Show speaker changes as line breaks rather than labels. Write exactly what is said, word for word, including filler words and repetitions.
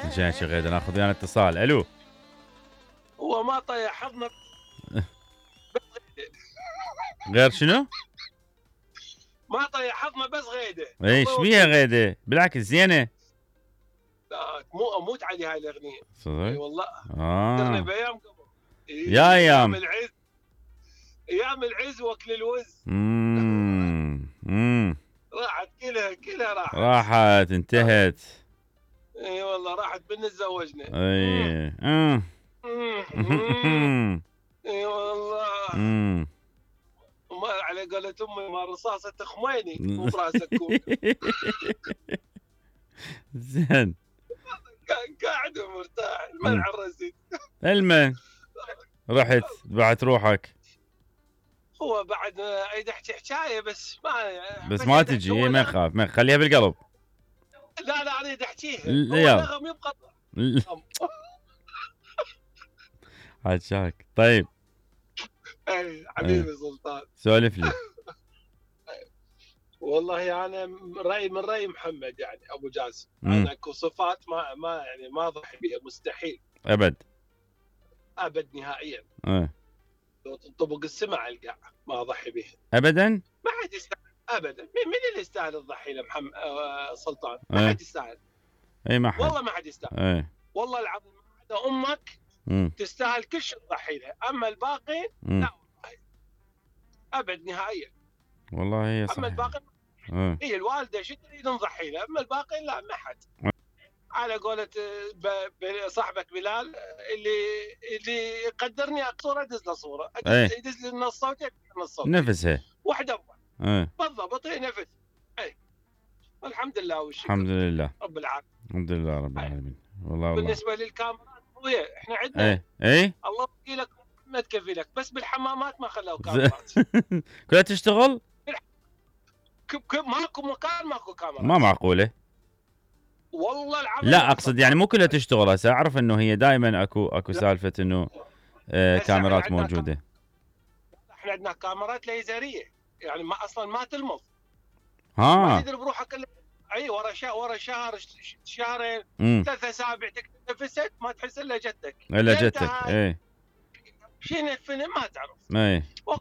جاي غيدا ناخذ ويانا اتصال. الو.
هو ما طيح حظنا
غير شنو؟
ما طيح حظنا بس غيده.
ايش بيها غيده؟ بالعكس زينه.
لا مو اموت علي هاي الاغنيه.
صدق؟
اي والله.
اه
بايام قبل. إيه
يا ايام
العز. ايام العز واكل الوز.
امم امم
راحت كلها كلها راحت.
راحت انتهت.
اي والله راحت بن تزوجنا.
اي امم
اي والله.
امم
وما على قولة امي ما رصاصة خميني مو براسك كون.
زين.
قاعد ومرتاح المنع الرزيد.
المن رحت بعت روحك.
هو بعد اريد احكي حكايه بس ما
بس ما تجي ما يخاف ما خليها بالقلب.
لا لا اريد احكيها.
هو
نغم يبقى
حشاك. طيب
اي حبيبي سلطان
سولف لي.
والله انا رايي من راي محمد يعني ابو جاسم. انا اكو صفات ما ما يعني ما اضحي بها مستحيل
ابد
ابد نهائيا.
ايه
لو تنطبق السماء على القاع ما اضحي بها
ابدا.
ما حد يستاهل ابدا. من اللي يستاهل تضحي له محمد آه سلطان؟ ما
ايه.
حد يستاهل
اي ما حد
والله ما حد يستاهل.
ايه.
والله العظيم ما امك
مم.
تستاهل كل شيء تضحي لها. اما الباقي
مم.
لا والله ابد نهائيا.
والله هي صح.
اما الباقي
ايه.
هي الوالده شو تريد نضحي لها. اما الباقي لا ما حد. على قولة صاحبك بلال اللي اللي يقدرني صوره ادز له صوره
ايه.
يدز لي النص صوتي النص صوتي
نفسها
وحده
ايه.
بالضبط هي نفس. اي الحمد لله والشكر.
الحمد لله
رب العالمين.
الحمد لله رب العالمين. والله والله
بالنسبه للكاميرات خويا احنا عندنا
ايه ايه
الله يوكلك ما تكفي لك بس بالحمامات ما خلوا كاميرات.
كلها تشتغل؟
ماكو مكان ماكو كاميرات.
ما معقوله.
والله العظيم
لا اقصد يعني مو كلها تشتغل. هسه اعرف انه هي دائما اكو اكو سالفه انه آه كاميرات موجوده.
احنا عندنا كاميرات ليزريه يعني ما اصلا ما تلمض.
ها
ما تدري بروحك الا اي ورا شهر ورا شهر شهرين ثلاث اسابيع تكتب نفست ما تحس الا جتك
الا جتك. ايه
شنو الفيلم ما تعرف.
ايه